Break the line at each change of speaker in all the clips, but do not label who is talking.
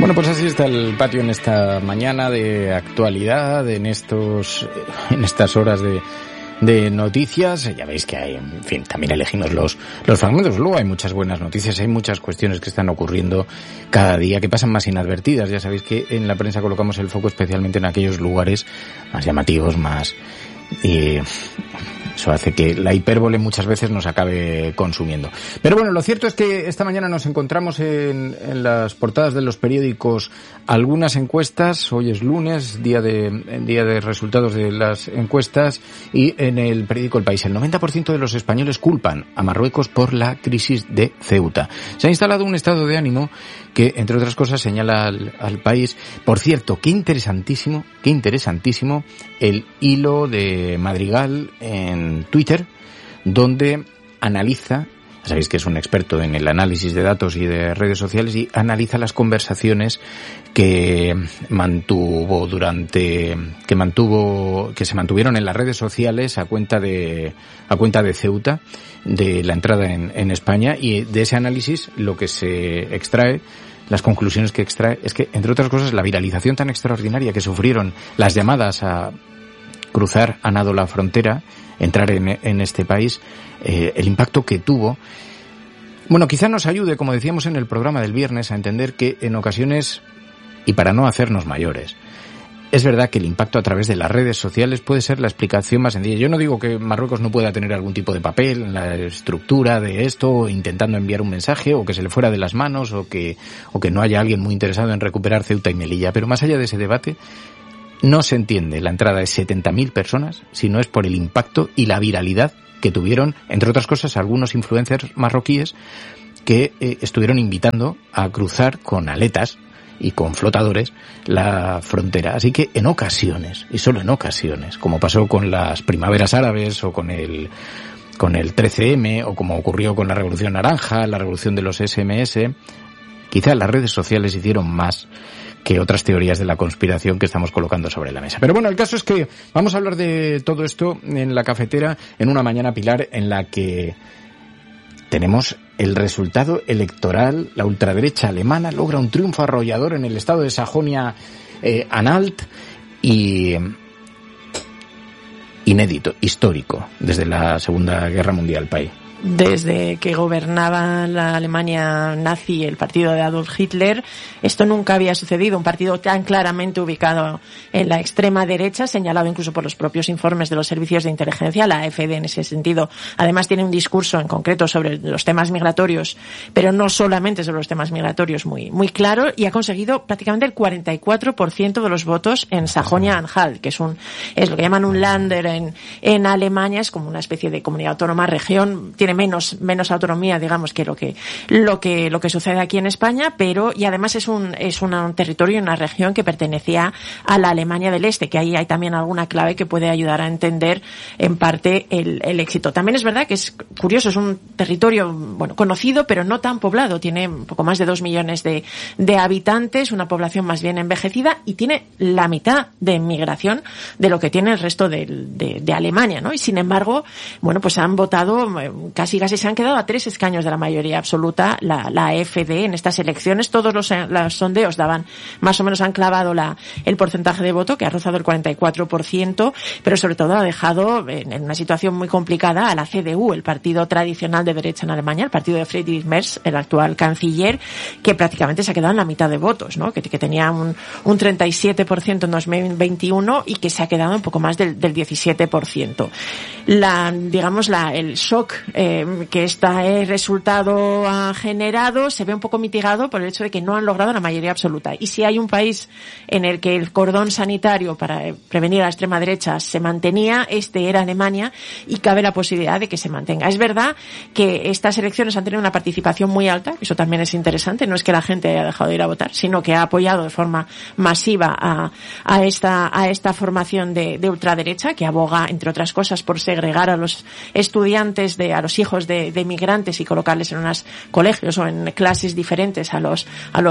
Bueno, pues así está el patio en esta mañana de actualidad, en estas horas de noticias. Ya veis que hay, en fin, también elegimos los fragmentos. Luego hay muchas buenas noticias, hay muchas cuestiones que están ocurriendo cada día que pasan más inadvertidas. Ya sabéis que en la prensa colocamos el foco especialmente en aquellos lugares más llamativos, más... eso hace que la hipérbole muchas veces nos acabe consumiendo. Pero bueno, lo cierto es que esta mañana nos encontramos en las portadas de los periódicos algunas encuestas. Hoy es lunes, día de resultados de las encuestas, y en el periódico El País el 90% de los españoles culpan a Marruecos por la crisis de Ceuta. Se ha instalado un estado de ánimo que, entre otras cosas, señala al País. Por cierto, qué interesantísimo el hilo de Madrigal en Twitter, donde analiza, sabéis que es un experto en el análisis de datos y de redes sociales, y analiza las conversaciones que se mantuvieron en las redes sociales a cuenta de Ceuta, de la entrada en España, y de ese análisis lo que se extrae, las conclusiones que extrae, es que, entre otras cosas, la viralización tan extraordinaria que sufrieron las llamadas a cruzar a nado la frontera, entrar en este país, el impacto que tuvo, bueno, quizá nos ayude, como decíamos en el programa del viernes, a entender que en ocasiones, y para no hacernos mayores, es verdad que el impacto a través de las redes sociales puede ser la explicación más sencilla. Yo no digo que Marruecos no pueda tener algún tipo de papel en la estructura de esto, intentando enviar un mensaje, o que se le fuera de las manos, o que no haya alguien muy interesado en recuperar Ceuta y Melilla. Pero más allá de ese debate, no se entiende la entrada de 70.000 personas si no es por el impacto y la viralidad que tuvieron, entre otras cosas, algunos influencers marroquíes que estuvieron invitando a cruzar con aletas y con flotadores la frontera. Así que en ocasiones, y solo en ocasiones, como pasó con las primaveras árabes o con el 13M, o como ocurrió con la Revolución Naranja, la revolución de los SMS, quizá las redes sociales hicieron más que otras teorías de la conspiración que estamos colocando sobre la mesa. Pero bueno, el caso es que vamos a hablar de todo esto en la cafetera, en una mañana, Pilar, en la que tenemos el resultado electoral. La ultraderecha alemana logra un triunfo arrollador en el estado de Sajonia-Anhalt, y inédito, histórico, desde la Segunda Guerra Mundial, Pai.
Desde que gobernaba la Alemania nazi, el partido de Adolf Hitler, esto nunca había sucedido. Un partido tan claramente ubicado en la extrema derecha, señalado incluso por los propios informes de los servicios de inteligencia, la AfD en ese sentido. Además tiene un discurso en concreto sobre los temas migratorios, pero no solamente sobre los temas migratorios, muy claro, y ha conseguido prácticamente el 44% de los votos en Sajonia-Anhalt, que es lo que llaman un Länder en Alemania, es como una especie de comunidad autónoma, región, tiene menos autonomía, digamos, que lo que sucede aquí en España, pero y además es un territorio, una región que pertenecía a la Alemania del Este, que ahí hay también alguna clave que puede ayudar a entender en parte el éxito. También es verdad que es curioso, es un territorio, bueno, conocido, pero no tan poblado, tiene un poco más de 2 millones de habitantes, una población más bien envejecida, y tiene la mitad de inmigración de lo que tiene el resto de Alemania, ¿no? Y sin embargo, bueno, pues han votado casi se han quedado a 3 escaños de la mayoría absoluta la AfD en estas elecciones. Todos los sondeos daban, más o menos han clavado el porcentaje de voto, que ha rozado el 44%, pero sobre todo ha dejado en una situación muy complicada a la CDU, el partido tradicional de derecha en Alemania, el partido de Friedrich Merz, el actual canciller, que prácticamente se ha quedado en la mitad de votos, ¿no? Que tenía un 37% en 2021 y que se ha quedado un poco más del 17%. El shock que este resultado ha generado se ve un poco mitigado por el hecho de que no han logrado la mayoría absoluta. Y si hay un país en el que el cordón sanitario para prevenir a la extrema derecha se mantenía, este era Alemania, y cabe la posibilidad de que se mantenga. Es verdad que estas elecciones han tenido una participación muy alta, eso también es interesante, no es que la gente haya dejado de ir a votar, sino que ha apoyado de forma masiva a esta formación de ultraderecha, que aboga, entre otras cosas, por segregar a los estudiantes, a los hijos de inmigrantes y colocarles en unos colegios o en clases diferentes a los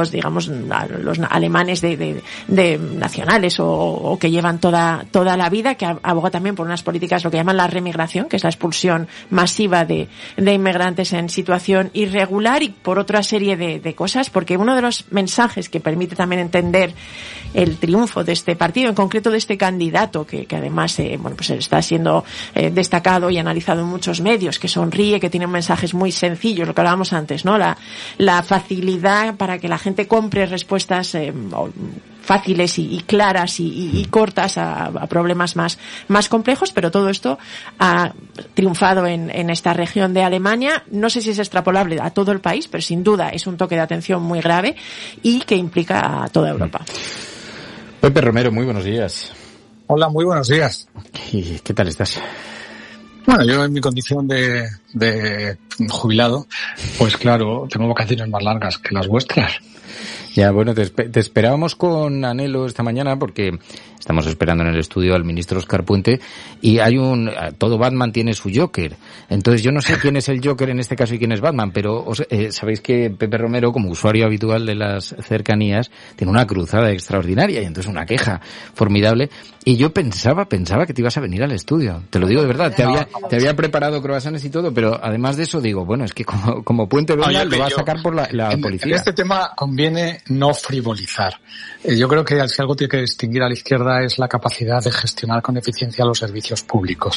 alemanes de nacionales o que llevan toda la vida, que aboga también por unas políticas, lo que llaman la remigración, que es la expulsión masiva de inmigrantes en situación irregular, y por otra serie de cosas, porque uno de los mensajes que permite también entender el triunfo de este partido, en concreto de este candidato, que además pues está siendo destacado y analizado en muchos medios, que sonríe, que tiene mensajes muy sencillos, lo que hablábamos antes, ¿no? La facilidad para que la gente compre respuestas fáciles y claras y cortas a problemas más complejos, pero todo esto ha triunfado en esta región de Alemania. No sé si es extrapolable a todo el país, pero sin duda es un toque de atención muy grave y que implica a toda Europa.
Pepe Romero, muy buenos días.
Hola, muy buenos días.
¿Y qué tal estás?
Bueno, yo en mi condición de jubilado, pues claro, tengo vacaciones más largas que las vuestras.
Ya, bueno, te esperábamos con anhelo esta mañana porque estamos esperando en el estudio al ministro Óscar Puente y todo Batman tiene su Joker. Entonces yo no sé quién es el Joker en este caso y quién es Batman, pero sabéis que Pepe Romero, como usuario habitual de las cercanías, tiene una cruzada extraordinaria y entonces una queja formidable. Y yo pensaba que te ibas a venir al estudio. Te lo digo de verdad, te había preparado croissants y todo, pero además de eso digo, bueno, es que como Puente venga, lo va a sacar por la policía.
En este tema conviene no frivolizar. Yo creo que si algo tiene que distinguir a la izquierda es la capacidad de gestionar con eficiencia los servicios públicos.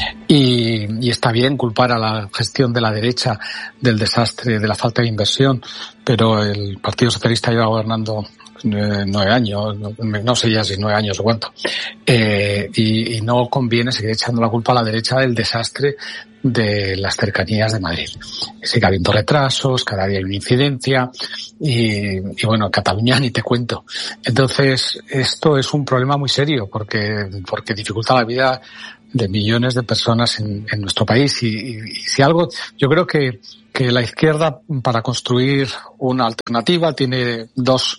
Y está bien culpar a la gestión de la derecha del desastre, de la falta de inversión, pero el Partido Socialista lleva gobernando 9 años, no sé ya si 9 años o cuánto, y no conviene seguir echando la culpa a la derecha del desastre de las cercanías de Madrid. Sigue habiendo retrasos, cada día hay una incidencia, y bueno, Cataluña ni te cuento. Entonces, esto es un problema muy serio porque dificulta la vida de millones de personas en nuestro país, y si algo, yo creo que la izquierda, para construir una alternativa, tiene dos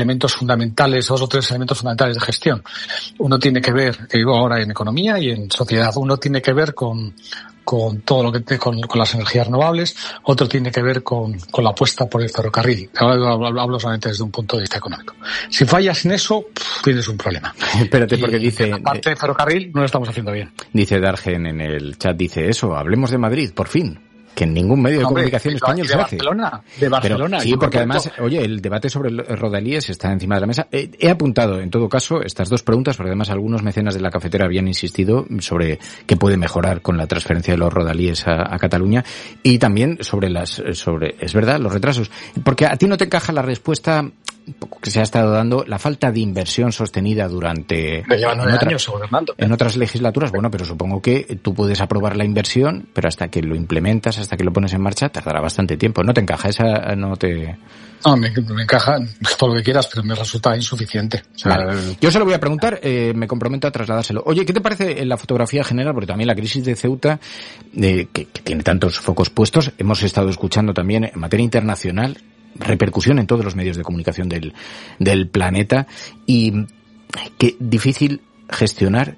o tres elementos fundamentales de gestión. Uno tiene que ver, que digo ahora, en economía y en sociedad. Uno tiene que ver con todo lo que con las energías renovables. Otro tiene que ver con la apuesta por el ferrocarril. Ahora hablo solamente desde un punto de vista económico. Si fallas en eso, tienes un problema.
Espérate, porque dice...
La parte de ferrocarril no lo estamos haciendo bien.
Dice Dargen en el chat, dice eso, hablemos de Madrid, por fin. Que en ningún medio de comunicación español se hace.
De Barcelona.
Pero, sí, porque además, oye, el debate sobre Rodalíes está encima de la mesa. He apuntado, en todo caso, estas dos preguntas, porque además algunos mecenas de la cafetera habían insistido sobre qué puede mejorar con la transferencia de los Rodalíes a Cataluña, y también sobre es verdad, los retrasos. Porque a ti no te encaja la respuesta que se ha estado dando, la falta de inversión sostenida durante...
llevan 9 años gobernando.
En otras legislaturas, bueno, pero supongo que tú puedes aprobar la inversión, pero hasta que lo implementas, hasta que lo pones en marcha, tardará bastante tiempo. ¿No te encaja esa? No, me
encaja todo lo que quieras, pero me resulta insuficiente. O sea,
vale. Yo se lo voy a preguntar, me comprometo a trasladárselo. Oye, ¿qué te parece en la fotografía general? Porque también la crisis de Ceuta, que tiene tantos focos puestos, hemos estado escuchando también en materia internacional, repercusión en todos los medios de comunicación del planeta, y qué difícil gestionar.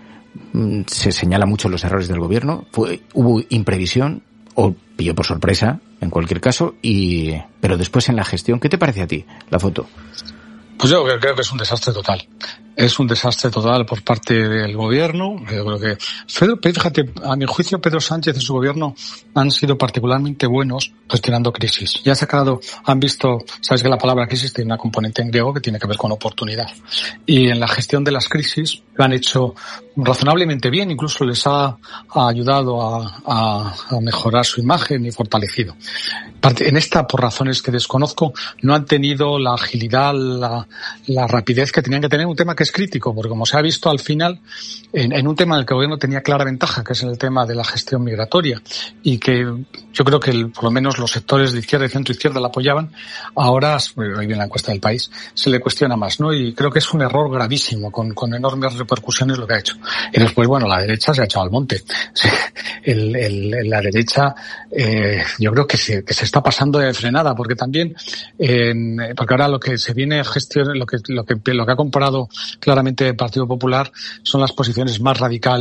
Se señala mucho los errores del gobierno, hubo imprevisión o pilló por sorpresa en cualquier caso, pero después en la gestión, ¿qué te parece a ti la foto?
Pues yo creo que es un desastre total. Es un desastre total por parte del gobierno. Yo creo que fíjate, a mi juicio, Pedro Sánchez y su gobierno han sido particularmente buenos gestionando crisis. Ya han visto, sabes que la palabra crisis tiene una componente en griego que tiene que ver con oportunidad. Y en la gestión de las crisis lo han hecho razonablemente bien, incluso les ha ayudado a mejorar su imagen y fortalecido. En esta, por razones que desconozco, no han tenido la agilidad, la rapidez que tenían que tener, un tema que es crítico, porque como se ha visto al final, en un tema en el que el gobierno tenía clara ventaja, que es en el tema de la gestión migratoria, y que yo creo que por lo menos los sectores de izquierda y centro-izquierda la apoyaban, ahora, ahí viene la encuesta del País, se le cuestiona más, ¿no? Y creo que es un error gravísimo, con enormes repercusiones lo que ha hecho. Y después, bueno, la derecha se ha echado al monte. La derecha, yo creo que se está pasando de frenada, porque también, porque ahora lo que se viene a gestionar, lo que ha comparado claramente el Partido Popular son las posiciones más radicales,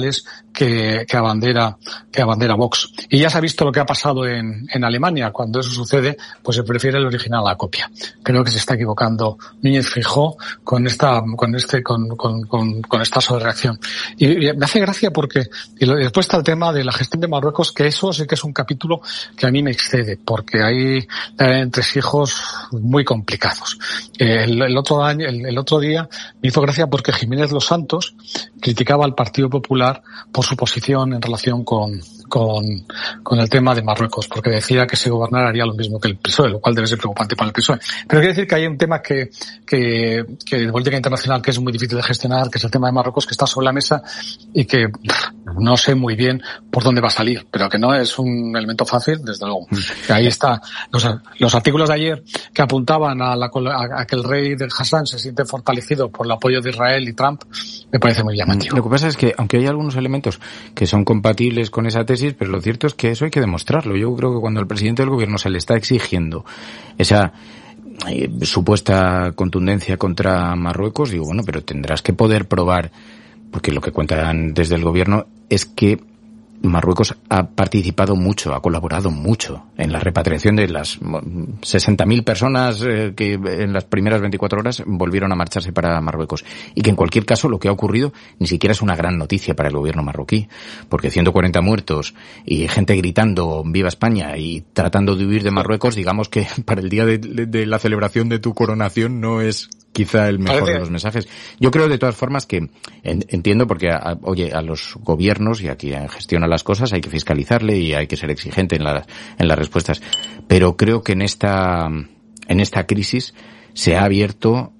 que abandera Vox. Y ya se ha visto lo que ha pasado en Alemania. Cuando eso sucede, pues se prefiere el original a la copia. Creo que se está equivocando Núñez Feijóo con esta sobrereacción. Y me hace gracia porque, y después está el tema de la gestión de Marruecos, que eso sí que es un capítulo que a mí me excede, porque hay entresijos muy complicados. El otro día me hizo gracia porque Jiménez Los Santos criticaba al Partido Popular por su posición en relación con el tema de Marruecos, porque decía que si gobernara haría lo mismo que el PSOE, lo cual debe ser preocupante para el PSOE. Pero quiero decir que hay un tema que de política internacional que es muy difícil de gestionar, que es el tema de Marruecos, que está sobre la mesa y que no sé muy bien por dónde va a salir, pero que no es un elemento fácil, desde luego. Que ahí está. Los artículos de ayer que apuntaban a que el rey del Hassan se siente fortalecido por el apoyo de Israel y Trump, me parece muy llamativo.
Lo que pasa es que, aunque hay algunos elementos que son compatibles con esa tesis, pero lo cierto es que eso hay que demostrarlo. Yo creo que cuando al presidente del gobierno se le está exigiendo esa supuesta contundencia contra Marruecos, digo, bueno, pero tendrás que poder probar, porque lo que cuentan desde el gobierno es que Marruecos ha participado mucho, ha colaborado mucho en la repatriación de las 60.000 personas que en las primeras 24 horas volvieron a marcharse para Marruecos. Y que en cualquier caso lo que ha ocurrido ni siquiera es una gran noticia para el gobierno marroquí, porque 140 muertos y gente gritando ¡Viva España! Y tratando de huir de Marruecos, digamos que para el día de la celebración de tu coronación no es quizá el mejor de los mensajes. Yo creo de todas formas que entiendo porque a los gobiernos y a quien gestiona las cosas hay que fiscalizarle y hay que ser exigente en las respuestas, pero creo que en esta crisis se ha abierto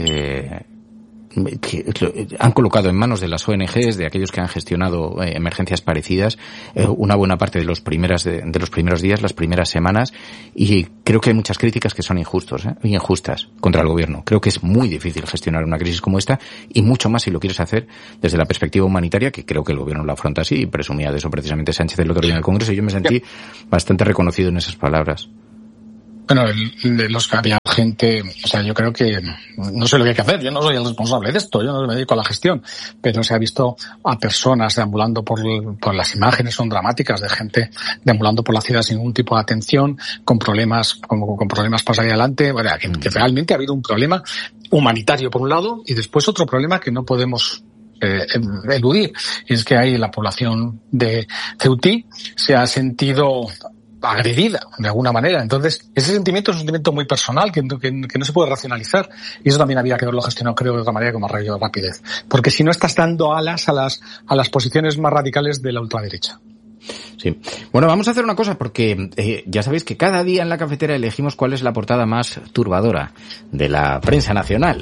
que han colocado en manos de las ONGs, de aquellos que han gestionado emergencias parecidas, una buena parte de los primeros días, las primeras semanas, y creo que hay muchas críticas que son injustas contra el gobierno. Creo que es muy difícil gestionar una crisis como esta, y mucho más si lo quieres hacer desde la perspectiva humanitaria, que creo que el gobierno lo afronta así, y presumía de eso precisamente Sánchez el otro día en el Congreso, y yo me sentí bastante reconocido en esas palabras.
Bueno, los que había gente, o sea, yo creo que no sé lo que hay que hacer, yo no soy el responsable de esto, yo no me dedico a la gestión, pero se ha visto a personas deambulando por las imágenes son dramáticas de gente deambulando por la ciudad sin ningún tipo de atención, con problemas para salir adelante, bueno, que realmente ha habido un problema humanitario por un lado y después otro problema que no podemos eludir, y es que ahí la población de Ceutí se ha sentido agredida de alguna manera. Entonces, ese sentimiento es un sentimiento muy personal que no se puede racionalizar, y eso también había que haberlo gestionado, creo, de otra manera, con más rapidez, porque si no estás dando alas a las posiciones más radicales de la ultraderecha.
Sí. Bueno, vamos a hacer una cosa, porque ya sabéis que cada día en La Cafetera elegimos cuál es la portada más turbadora de la prensa nacional.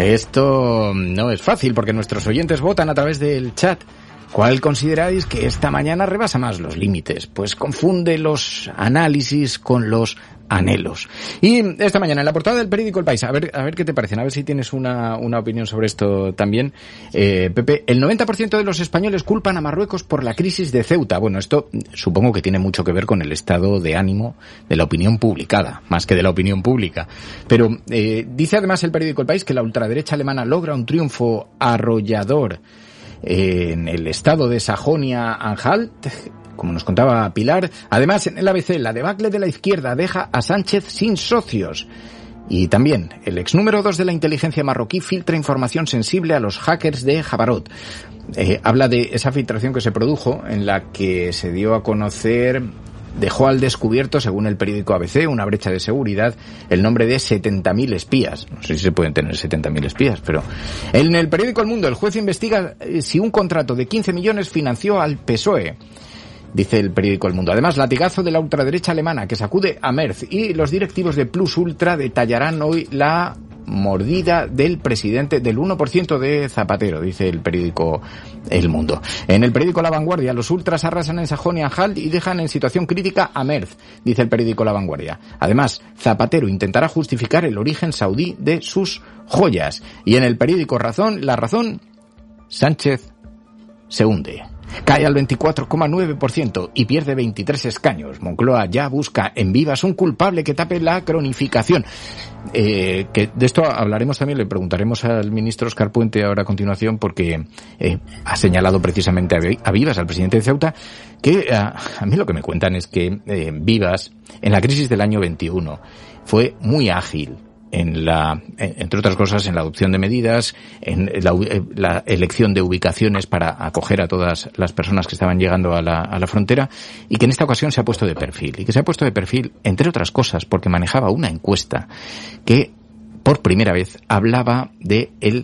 Esto no es fácil, porque nuestros oyentes votan a través del chat. ¿Cuál consideráis que esta mañana rebasa más los límites? Pues confunde los análisis con los anhelos. Y esta mañana en la portada del periódico El País, a ver qué te parecen, a ver si tienes una opinión sobre esto también. Pepe, el 90% de los españoles culpan a Marruecos por la crisis de Ceuta. Bueno, esto supongo que tiene mucho que ver con el estado de ánimo de la opinión publicada, más que de la opinión pública. Pero dice además el periódico El País que la ultraderecha alemana logra un triunfo arrollador en el estado de Sajonia-Anhalt, como nos contaba Pilar. Además, en el ABC, la debacle de la izquierda deja a Sánchez sin socios. Y también, el ex número 2 de la inteligencia marroquí filtra información sensible a los hackers de Jabarot. Habla de esa filtración que se produjo, en la que se dio a conocer, dejó al descubierto, según el periódico ABC, una brecha de seguridad, el nombre de 70.000 espías. No sé si se pueden tener 70.000 espías, pero en el periódico El Mundo, el juez investiga si un contrato de 15 millones financió al PSOE. Dice el periódico El Mundo. Además, latigazo de la ultraderecha alemana que sacude a Merz, y los directivos de Plus Ultra detallarán hoy la mordida del presidente del 1% de Zapatero, dice el periódico El Mundo. En el periódico La Vanguardia, los ultras arrasan en Sajonia-Anhalt y dejan en situación crítica a Merz, dice el periódico La Vanguardia. Además, Zapatero intentará justificar el origen saudí de sus joyas. Y en el periódico La Razón, Sánchez se hunde. cae al 24,9% y pierde 23 escaños. Moncloa ya busca en Vivas un culpable que tape la cronificación. Que de esto hablaremos también, le preguntaremos al ministro Óscar Puente ahora a continuación, porque ha señalado precisamente a Vivas, al presidente de Ceuta, que a mí lo que me cuentan es que Vivas, en la crisis del año 21, fue muy ágil entre otras cosas, en la adopción de medidas, en la elección de ubicaciones para acoger a todas las personas que estaban llegando a la frontera, y que en esta ocasión se ha puesto de perfil. Y que se ha puesto de perfil, entre otras cosas, porque manejaba una encuesta que, por primera vez, hablaba de el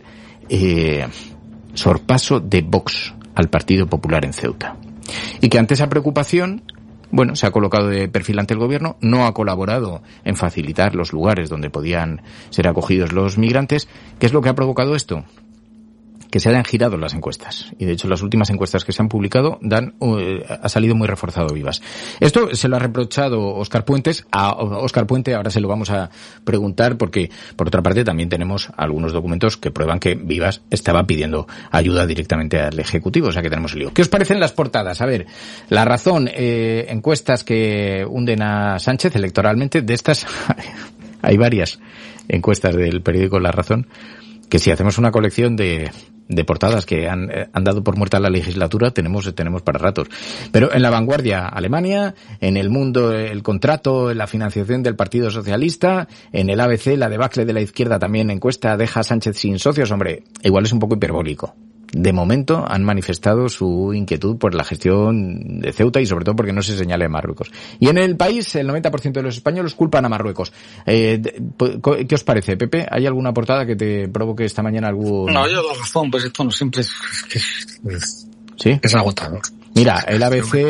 sorpaso de Vox al Partido Popular en Ceuta. Y que ante esa preocupación, bueno, se ha colocado de perfil ante el gobierno, no ha colaborado en facilitar los lugares donde podían ser acogidos los migrantes. ¿Qué es lo que ha provocado esto? Que se hayan girado las encuestas. Y de hecho las últimas encuestas que se han publicado ha salido muy reforzado Vivas. Esto se lo ha reprochado Óscar Puentes. A Óscar Puente ahora se lo vamos a preguntar, porque por otra parte también tenemos algunos documentos que prueban que Vivas estaba pidiendo ayuda directamente al Ejecutivo. O sea que tenemos el lío. ¿Qué os parecen las portadas? A ver, La Razón, encuestas que hunden a Sánchez electoralmente. De estas hay varias encuestas del periódico La Razón, que si hacemos una colección de portadas que han dado por muerta la legislatura, tenemos para ratos. Pero en La Vanguardia, Alemania; en El Mundo, el contrato, la financiación del Partido Socialista; en el ABC, la debacle de la izquierda, también encuesta deja a Sánchez sin socios. Hombre, igual es un poco hiperbólico. De momento han manifestado su inquietud por la gestión de Ceuta y sobre todo porque no se señale a Marruecos. Y en El País, el 90% de los españoles culpan a Marruecos. ¿Qué os parece, Pepe? ¿Hay alguna portada que te provoque esta mañana algún...?
No, yo La Razón, pues esto no siempre
¿Sí?
Es agotador.
Mira, el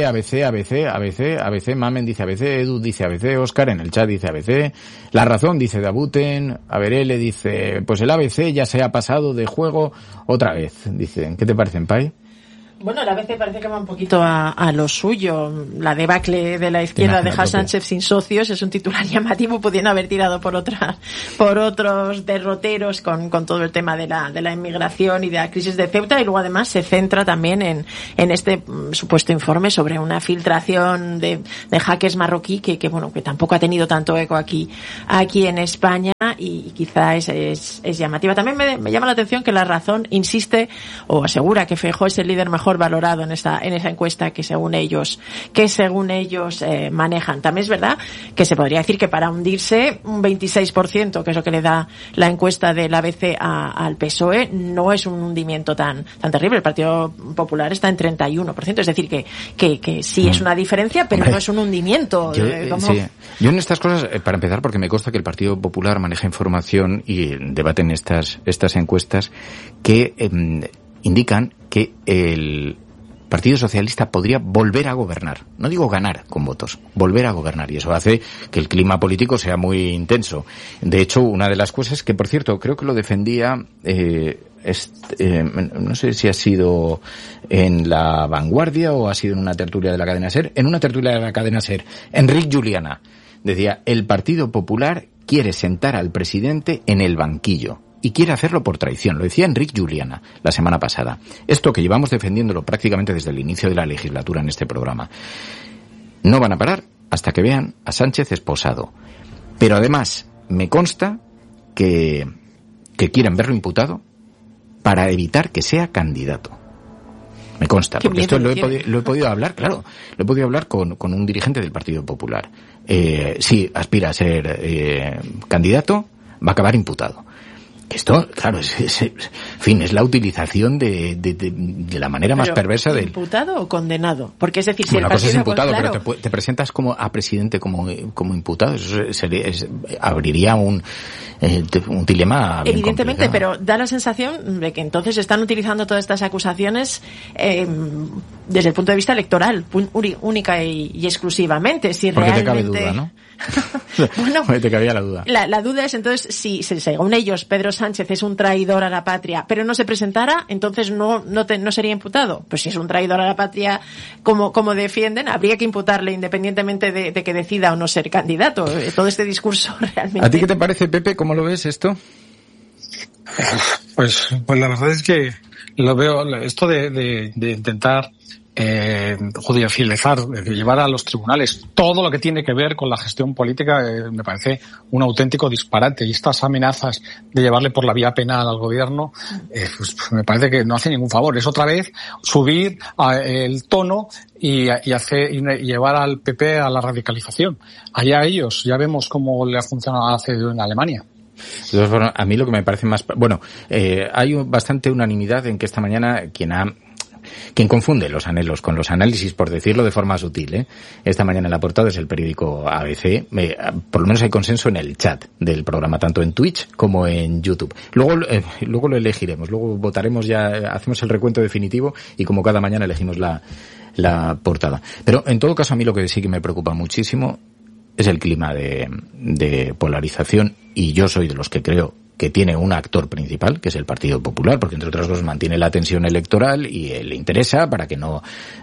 ABC, Mamen dice ABC, Edu dice ABC, Óscar en el chat dice ABC, La Razón dice Dabuten, Averele dice, pues el ABC ya se ha pasado de juego otra vez. Dicen, ¿qué te parecen, Pai?
Bueno, a veces parece que va un poquito a lo suyo. La debacle de la izquierda deja a Sánchez sin socios es un titular llamativo. Podían haber tirado por otros derroteros con todo el tema de la inmigración y de la crisis de Ceuta, y luego además se centra también en este supuesto informe sobre una filtración de hackers marroquí que tampoco ha tenido tanto eco aquí en España, y quizá es llamativa. También me llama la atención que La Razón insiste o asegura que Feijóo es el líder mejor valorado en esa encuesta que según ellos manejan. También es verdad que se podría decir que para hundirse un 26%, que es lo que le da la encuesta del ABC al PSOE, no es un hundimiento tan terrible. El Partido Popular está en 31%, es decir que sí es una diferencia, pero no es un hundimiento.
Yo en estas cosas, para empezar, porque me consta que el Partido Popular maneja información y debaten estas encuestas que indican que el Partido Socialista podría volver a gobernar. No digo ganar con votos, volver a gobernar. Y eso hace que el clima político sea muy intenso. De hecho, una de las cosas que, por cierto, creo que lo defendía, no sé si ha sido en La Vanguardia o ha sido en una tertulia de la cadena SER. En una tertulia de la cadena SER, Enric Juliana decía, el Partido Popular quiere sentar al presidente en el banquillo. Y quiere hacerlo por traición. Lo decía Enric Juliana la semana pasada. Esto que llevamos defendiéndolo prácticamente desde el inicio de la legislatura en este programa. No van a parar hasta que vean a Sánchez esposado. Pero además me consta que quieren verlo imputado para evitar que sea candidato. Me consta, porque esto lo he podido hablar, claro. Lo he podido hablar con un dirigente del Partido Popular. Si aspira a ser candidato, va a acabar imputado. Esto, claro, es la utilización de la manera más perversa del...
¿Imputado o condenado? Porque es decir, si
una
el
cosa es imputado,
claro,
pero te presentas como a presidente como imputado. Eso abriría un dilema bien
evidentemente,
complicado.
pero da la sensación de que entonces están utilizando todas estas acusaciones desde el punto de vista electoral, única y exclusivamente. Si
porque
realmente...
te cabe duda, ¿no?
Bueno,
te cabía la duda.
La duda es entonces si según ellos Pedro Sánchez es un traidor a la patria, pero no se presentara, entonces no sería imputado. Pues si es un traidor a la patria, como defienden, habría que imputarle independientemente de que decida o no ser candidato. Todo este discurso realmente.
¿A ti qué te parece, Pepe? ¿Cómo lo ves esto?
Pues la verdad es que lo veo, esto de intentar judicializar, llevar a los tribunales todo lo que tiene que ver con la gestión política, me parece un auténtico disparate. Y estas amenazas de llevarle por la vía penal al gobierno, pues me parece que no hace ningún favor. Es otra vez subir el tono y llevar al PP a la radicalización. Allá ellos, ya vemos cómo le ha funcionado hace en Alemania.
Entonces, a mí lo que me parece más... Bueno, hay bastante unanimidad en que esta mañana quien confunde los anhelos con los análisis, por decirlo de forma sutil, esta mañana en la portada es el periódico ABC. Por lo menos hay consenso en el chat del programa, tanto en Twitch como en YouTube. Luego lo elegiremos, luego votaremos, ya hacemos el recuento definitivo y como cada mañana elegimos la portada. Pero en todo caso a mí lo que sí que me preocupa muchísimo es el clima de polarización, y yo soy de los que creo que tiene un actor principal, que es el Partido Popular, porque entre otras cosas mantiene la tensión electoral y le interesa para no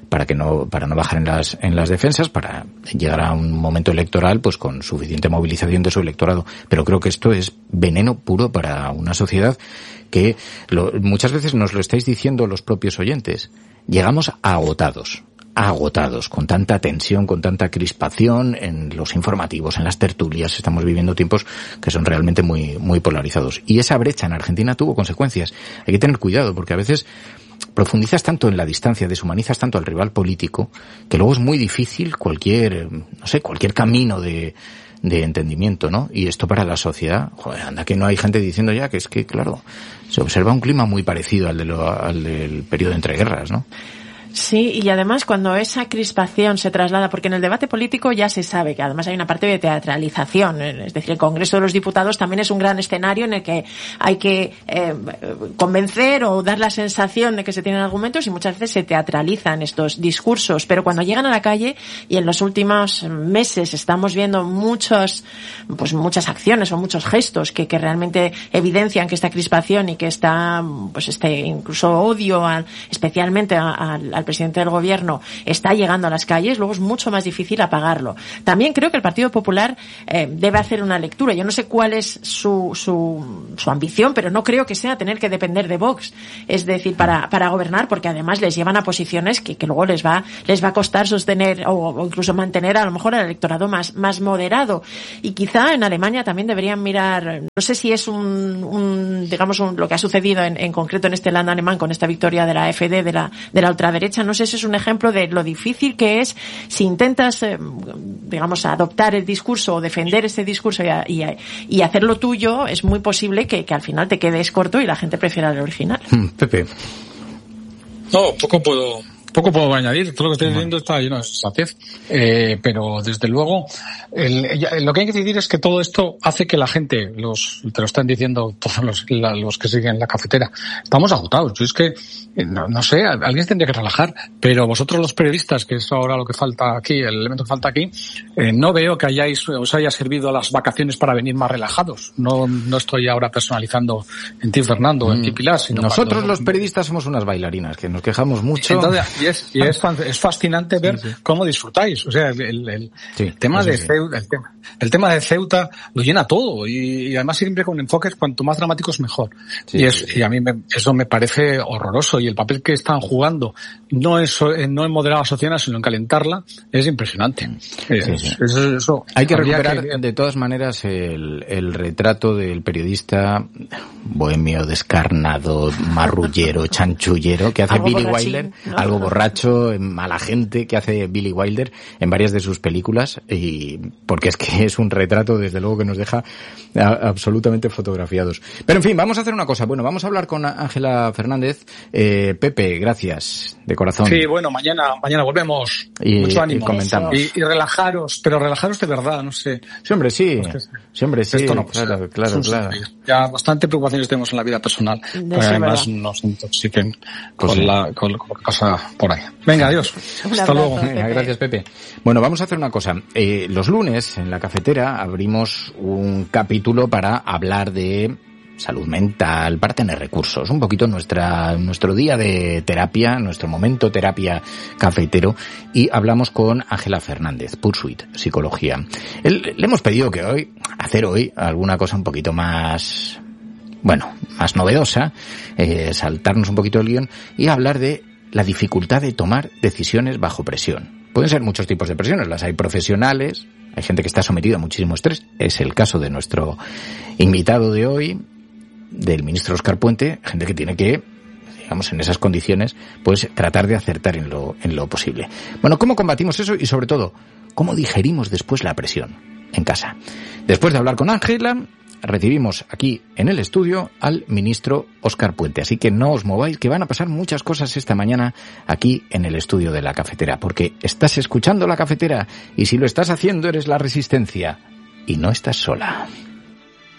bajar en las defensas, para llegar a un momento electoral pues con suficiente movilización de su electorado. Pero creo que esto es veneno puro para una sociedad que muchas veces nos lo estáis diciendo los propios oyentes. Llegamos agotados, con tanta tensión, con tanta crispación en los informativos, en las tertulias. Estamos viviendo tiempos que son realmente muy, muy polarizados. Y esa brecha en Argentina tuvo consecuencias. Hay que tener cuidado, porque a veces profundizas tanto en la distancia, deshumanizas tanto al rival político, que luego es muy difícil cualquier camino de entendimiento, ¿no? Y esto para la sociedad, joder, anda que no hay gente diciendo ya que es que, claro, se observa un clima muy parecido al del periodo de entreguerras, ¿no?
Sí, y además cuando esa crispación se traslada, porque en el debate político ya se sabe que además hay una parte de teatralización, es decir, el Congreso de los Diputados también es un gran escenario en el que hay que convencer o dar la sensación de que se tienen argumentos, y muchas veces se teatralizan estos discursos, pero cuando llegan a la calle, y en los últimos meses estamos viendo muchas acciones o muchos gestos que realmente evidencian que esta crispación y que está incluso odio especialmente al presidente del gobierno está llegando a las calles, luego es mucho más difícil apagarlo. También creo que el Partido Popular debe hacer una lectura. Yo no sé cuál es su ambición, pero no creo que sea tener que depender de Vox, es decir, para gobernar, porque además les llevan a posiciones que luego les va a costar sostener o incluso mantener a lo mejor al electorado más moderado. Y quizá en Alemania también deberían mirar, no sé si es lo que ha sucedido en concreto en este land alemán con esta victoria de la AfD, de la ultraderecha. No sé si es un ejemplo de lo difícil que es si intentas, adoptar el discurso o defender ese discurso y hacerlo tuyo. Es muy posible que al final te quedes corto y la gente prefiera el original.
Pepe.
No, poco puedo añadir. Todo lo que estoy diciendo está lleno de sensatez. Pero desde luego, lo que hay que decir es que todo esto hace que la gente, te lo están diciendo todos los que siguen la cafetera, estamos agotados. Yo es que, no sé, alguien tendría que relajar, pero vosotros los periodistas, que es ahora lo que falta aquí, el elemento que falta aquí, no veo que os haya servido las vacaciones para venir más relajados. No estoy ahora personalizando en ti, Fernando, o en ti, Pilar, sino
nosotros los periodistas somos unas bailarinas, que nos quejamos mucho.
Entonces, es fascinante ver cómo disfrutáis. O sea, el tema de Ceuta lo llena todo, y además siempre con enfoques cuanto más dramáticos mejor. Sí, y a mí eso me parece horroroso, y el papel que están jugando no en moderar a la sociedad, sino en calentarla, es impresionante. Eso
hay que recuperar de todas maneras el retrato del periodista bohemio, descarnado, marrullero, chanchullero que hace Billy Wilder, algo borracho, mala gente, que hace Billy Wilder en varias de sus películas, y porque es que es un retrato desde luego que nos deja absolutamente fotografiados. Pero en fin, vamos a hacer una cosa. Bueno, vamos a hablar con Ángela Fernández. Pepe, gracias de corazón.
Sí, bueno, mañana volvemos. Mucho ánimo.
Comentamos.
Y relajaros, pero relajaros de verdad, no sé.
Sí, hombre, sí. Esto no, claro.
Ya bastante preocupaciones tenemos en la vida personal, pero además nos intoxiquen con lo que pasa por ahí. Venga, adiós. Hasta luego.
Venga, gracias, Pepe. Bueno, vamos a hacer una cosa. Los lunes en la cafetera abrimos un capítulo para hablar de salud mental, para tener recursos, un poquito nuestro día de terapia, nuestro momento terapia cafetero, y hablamos con Ángela Fernández, Pursuit Psicología. Le hemos pedido que hacer hoy alguna cosa un poquito más novedosa, saltarnos un poquito el guión y hablar de la dificultad de tomar decisiones bajo presión. Pueden ser muchos tipos de presiones, las hay profesionales, hay gente que está sometida a muchísimo estrés, es el caso de nuestro invitado de hoy, del ministro Óscar Puente, gente que tiene que, digamos, en esas condiciones, pues tratar de acertar en lo posible. Bueno, ¿cómo combatimos eso? Y sobre todo, ¿cómo digerimos después la presión en casa? Después de hablar con Ángela, recibimos aquí en el estudio al ministro Óscar Puente. Así que no os mováis, que van a pasar muchas cosas esta mañana aquí en el estudio de La Cafetera, porque estás escuchando La Cafetera y si lo estás haciendo eres la Resistencia y no estás sola.